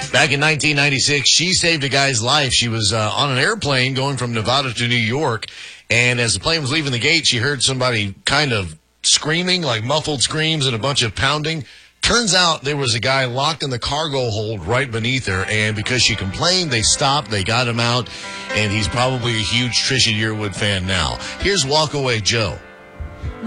Back in 1996, she saved a guy's life. She was on an airplane going from Nevada to New York, and as the plane was leaving the gate, she heard somebody kind of screaming, like muffled screams and a bunch of pounding. Turns out there was a guy locked in the cargo hold right beneath her, and because she complained, they stopped, they got him out, and he's probably a huge Trisha Yearwood fan now. Here's Walk Away Joe.